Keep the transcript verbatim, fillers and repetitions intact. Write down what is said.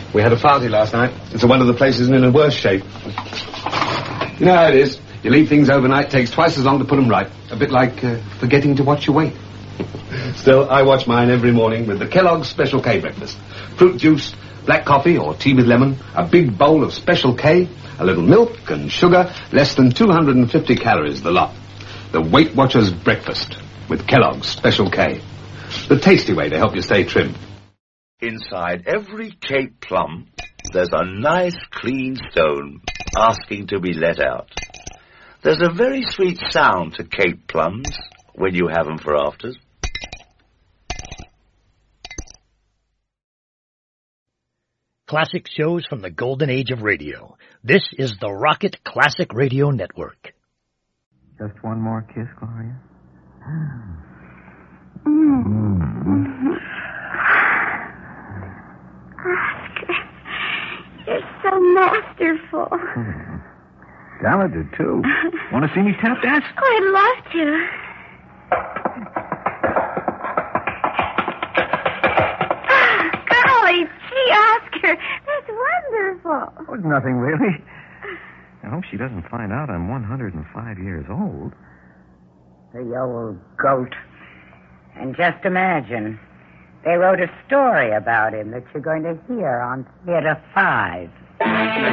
We had a party last night. It's one of the places in a worse shape. You know how it is. You leave things overnight, it takes twice as long to put them right. A bit like uh, forgetting to watch your weight. Still, I watch mine every morning with the Kellogg's Special K breakfast. Fruit juice, black coffee or tea with lemon, a big bowl of Special K, a little milk and sugar, less than two hundred fifty calories the lot. The Weight Watchers breakfast with Kellogg's Special K. The tasty way to help you stay trim. Inside every Cape plum, there's a nice clean stone asking to be let out. There's a very sweet sound to Cape plums when you have them for afters. Classic shows from the golden age of radio. This is the Rocket Classic Radio Network. Just one more kiss, Gloria. Mm. Oscar, you're so masterful. Hmm. Talented, too. Want to see me tap dance? Oh, I'd love to. Golly gee, Oscar, that's wonderful. Oh, it's nothing, really. I hope she doesn't find out I'm one hundred five years old. The old goat. And just imagine, they wrote a story about him that you're going to hear on Theater five.